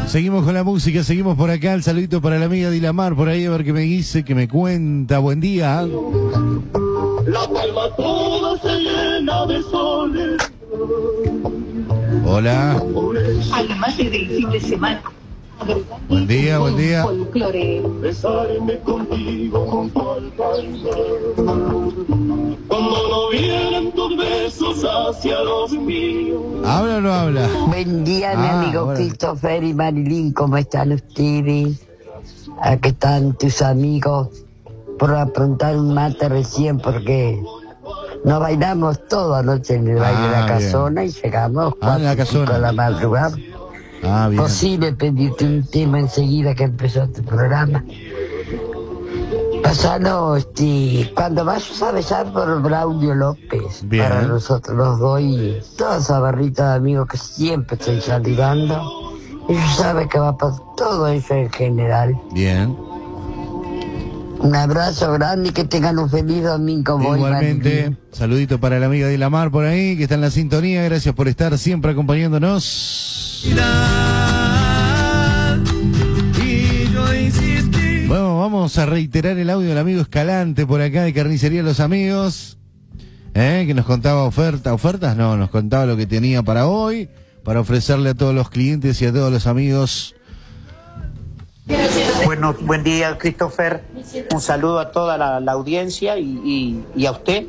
Seguimos con la música, seguimos por acá. El saludito para la amiga Dilamar, por ahí a ver qué me dice, qué me cuenta. Buen día. La palma toda se llena de soles. Hola. Además del fin de semana. Buen día, buen día. Folclore. Besarme contigo junto al palmar. Cuando no vienen tus besos hacia los míos. ¿Habla o no habla? Buen día, mi amigo bueno. Christopher y Marilyn, ¿cómo están ustedes? Aquí están tus amigos por aprontar un mate recién porque nos bailamos toda noche en el baile de la casona y llegamos en la casona. a la madrugada. Bien. Posible pedirte un tema enseguida que empezó este programa. Pasando, cuando vayas a besar por Braulio López, Bien. para nosotros los dos y toda esa barrita de amigos que siempre estoy saludando. Ellos saben que va por todo eso en general. Bien. Un abrazo grande y que tengan un feliz domingo. Igualmente, saludito para la amiga Dilamar por ahí, que está en la sintonía. Gracias por estar siempre acompañándonos. Bueno, vamos a reiterar el audio del amigo Escalante por acá de Carnicería Los Amigos, que nos contaba ofertas no, nos contaba lo que tenía para hoy, para ofrecerle a todos los clientes y a todos los amigos. Bueno, buen día, Christopher. Un saludo a toda la audiencia y a usted.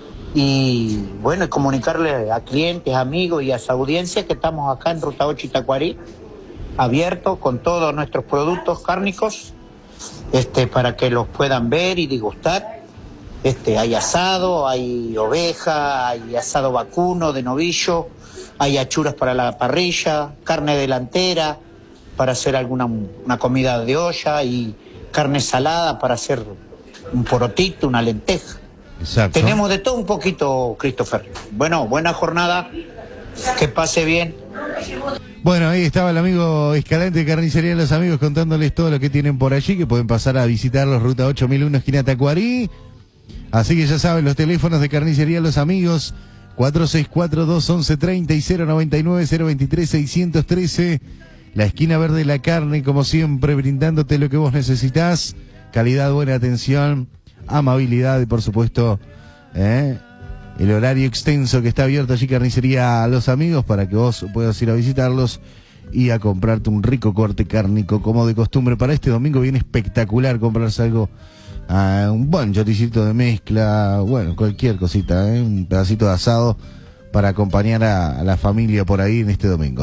Y bueno, comunicarle a clientes, amigos y a su audiencia que estamos acá en Ruta 8 Itacuarí, abiertos con todos nuestros productos cárnicos, para que los puedan ver y degustar. Hay asado, hay oveja, hay asado vacuno de novillo, hay achuras para la parrilla, carne delantera para hacer una comida de olla y carne salada para hacer un porotito, una lenteja. Exacto. Tenemos de todo un poquito, Christopher. Bueno, buena jornada, que pase bien. Bueno, ahí estaba el amigo Escalante de Carnicería Los Amigos contándoles todo lo que tienen por allí, que pueden pasar a visitarlos, Ruta 8001, esquina Tacuarí. Así que ya saben, los teléfonos de Carnicería Los Amigos, 464-211-30 y 099-023-613. La esquina verde de la carne, como siempre, brindándote lo que vos necesitas. Calidad, buena atención, amabilidad y, por supuesto, el horario extenso que está abierto allí, Carnicería a Los Amigos, para que vos puedas ir a visitarlos y a comprarte un rico corte cárnico, como de costumbre. Para este domingo viene espectacular comprarse algo, un buen choricito de mezcla, bueno, cualquier cosita, un pedacito de asado para acompañar a la familia por ahí en este domingo,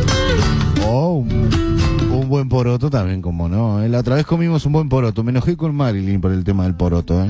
o un buen poroto también, como no. La otra vez comimos un buen poroto, me enojé con Marilyn por el tema del poroto,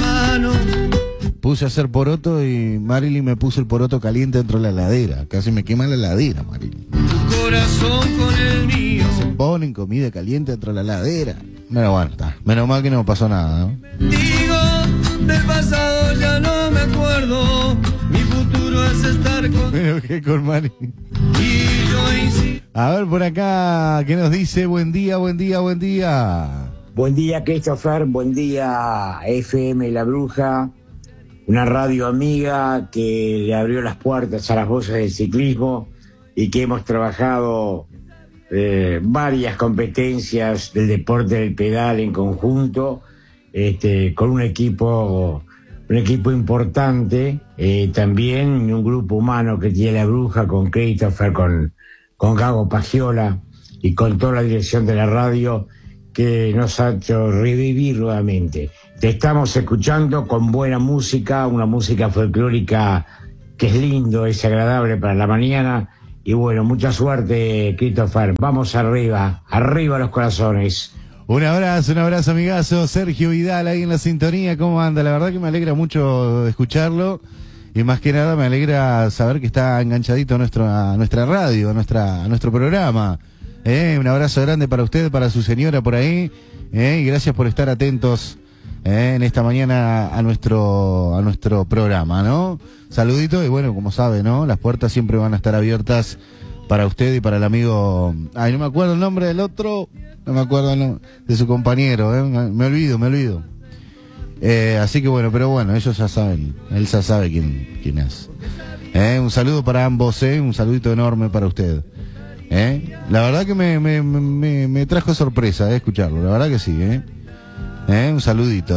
Puse a hacer poroto y Marilyn me puso el poroto caliente dentro de la heladera. Casi me quema la heladera, Marilyn. Tu corazón con el mío. Se ponen comida caliente dentro de la heladera. Pero bueno, está. Menos mal que no pasó nada, ¿no? Digo, del pasado ya no me acuerdo. Mi futuro es estar con... Me enojé con Marilyn. Y yo insisto. A ver por acá, ¿qué nos dice? Buen día, buen día, buen día. Buen día, Christopher. Buen día, FM La Bruja. Una radio amiga que le abrió las puertas a las voces del ciclismo y que hemos trabajado varias competencias del deporte del pedal en conjunto, con un equipo importante, también un grupo humano que tiene La Bruja con Christopher, con Gago Pagiola y con toda la dirección de la radio, que nos ha hecho revivir nuevamente. Te estamos escuchando con buena música, una música folclórica que es lindo, es agradable para la mañana. Y bueno, mucha suerte, Christopher. Vamos arriba, arriba los corazones. Un abrazo, amigazo. Sergio Vidal ahí en la sintonía. ¿Cómo anda? La verdad que me alegra mucho escucharlo. Y más que nada me alegra saber que está enganchadito a nuestra radio, a nuestro programa. Un abrazo grande para usted, para su señora por ahí. Y gracias por estar atentos en esta mañana a nuestro programa, ¿no? Saludito y bueno, como sabe, ¿no? Las puertas siempre van a estar abiertas para usted y para el amigo... Ay, no me acuerdo el nombre del otro, no me acuerdo de su compañero, me olvido. Así que bueno, pero bueno, ellos ya saben, él ya sabe quién es. Un saludo para ambos, un saludito enorme para usted. La verdad que me trajo sorpresa escucharlo, la verdad que sí. Un saludito.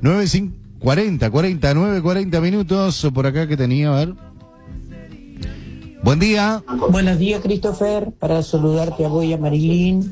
9:40 minutos por acá que tenía, a ver. Buen día. Buenos días, Christopher, para saludarte a vos y a Marilyn.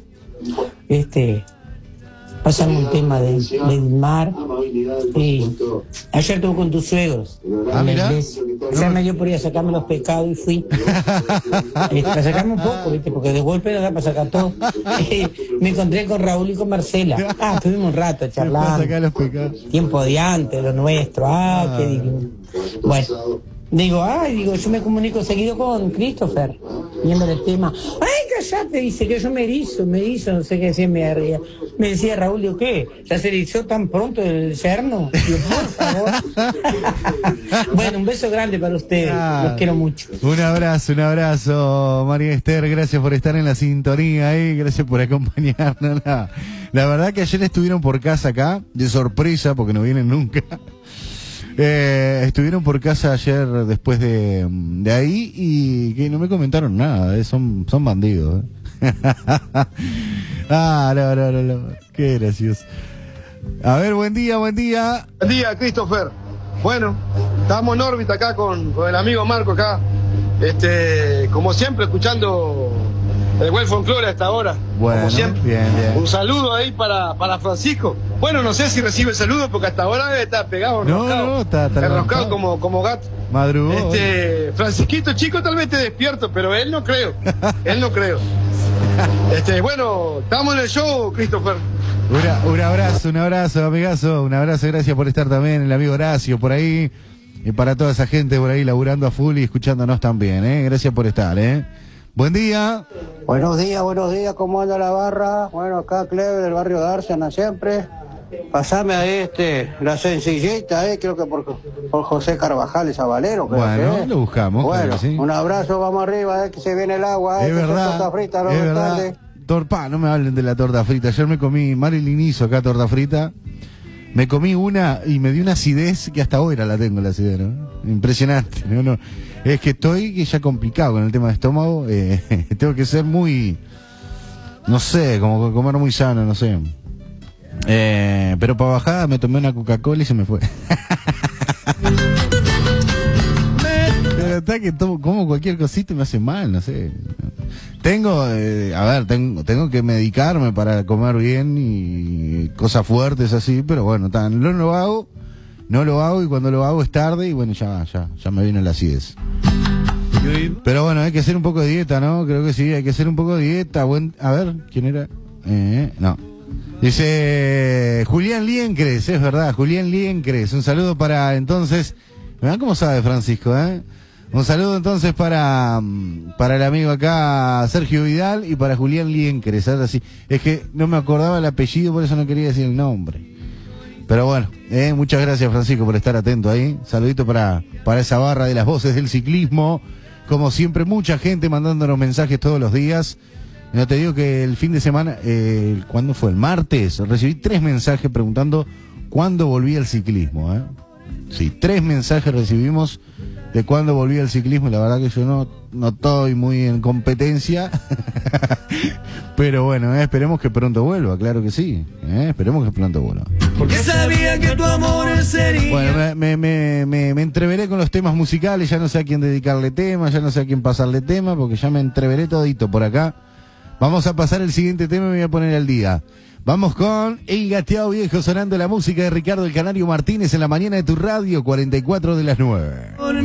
Pasamos un tema del mar. Ayer estuve con tus suegros. Mira. Ya me dio por ir a sacarme los pecados y fui. Para sacarme un poco, ¿viste? Porque de golpe no da para sacar todo. Me encontré con Raúl y con Marcela. Estuvimos un rato charlando. Sacar los pecados. Tiempo de antes, lo nuestro. Qué divino. Bueno. Digo, yo me comunico seguido con Christopher, viendo el tema. Callate, dice que yo me erizo, no sé qué decir, me decía Raúl, digo, ¿qué? ¿Ya se erizó tan pronto el yerno? Digo, por favor. Bueno, un beso grande para ustedes, los quiero mucho. Un abrazo, María Esther, gracias por estar en la sintonía gracias por acompañarnos. La verdad que ayer estuvieron por casa acá, de sorpresa, porque no vienen nunca. Estuvieron por casa ayer después de ahí y que no me comentaron nada, son bandidos. No, qué gracioso. A ver, buen día. Buen día, Christopher. Bueno, estamos en órbita acá con el amigo Marco acá. Como siempre, escuchando el buen folclore hasta ahora. Bueno, como siempre. Bien. Un saludo ahí para Francisco. Bueno, no sé si recibe el saludo porque hasta ahora debe estar pegado, enroscado. Está enroscado como gato. Madrugó. Francisquito chico tal vez te despierto, pero él no creo. Bueno, estamos en el show, Christopher. Un abrazo, amigazo. Un abrazo, gracias por estar también, el amigo Horacio por ahí. Y para toda esa gente por ahí laburando a full y escuchándonos también, Gracias por estar, Buen día. Buenos días, ¿cómo anda la barra? Bueno, acá Cleve del barrio de Arsenal siempre. Pasame a la sencillita, creo que por José Carvajal, esa Valero. Bueno, lo buscamos. Bueno, claro, sí. Un abrazo, vamos arriba, que se viene el agua. Es verdad, torta frita, es verdad. No me hablen de la torta frita. Ayer me comí, Marilyn hizo acá torta frita. Me comí una y me dio una acidez que hasta ahora la tengo, la acidez, ¿no? Impresionante, ¿no? Es que estoy ya complicado con el tema de estómago. Tengo que ser muy, no sé, como comer muy sano, no sé. Pero para bajada me tomé una Coca-Cola y se me fue. Pero está que como cualquier cosita y me hace mal, no sé. Tengo que medicarme para comer bien y cosas fuertes así, pero bueno, no lo hago y cuando lo hago es tarde y bueno, ya me viene la acidez. Pero bueno, hay que hacer un poco de dieta, ¿no? Creo que sí, hay que hacer un poco de dieta. A ver, ¿quién era? No. Dice Julián Liencres, es verdad, Julián Liencres. Un saludo para entonces, ¿verdad cómo sabe Francisco, Un saludo entonces para el amigo acá Sergio Vidal y para Julián Liencres. Ahora sí, es que no me acordaba el apellido, por eso no quería decir el nombre. Pero bueno, muchas gracias Francisco por estar atento ahí. Saludito para esa barra de las voces del ciclismo. Como siempre, mucha gente mandándonos mensajes todos los días. No te digo que el fin de semana, ¿cuándo fue? El martes, recibí 3 mensajes preguntando cuándo volvía el ciclismo. Sí, 3 mensajes recibimos de cuándo volvía el ciclismo. La verdad que yo no estoy muy en competencia. Pero bueno, esperemos que pronto vuelva, claro que sí. Esperemos que pronto vuelva. Porque sabía que tu amor sería. Bueno, me entreveré con los temas musicales, ya no sé a quién dedicarle tema, ya no sé a quién pasarle tema, porque ya me entreveré todito por acá. Vamos a pasar el siguiente tema y me voy a poner al día. Vamos con El Gateado Viejo, sonando la música de Ricardo el Canario Martínez en la mañana de tu radio, 44 de las 9.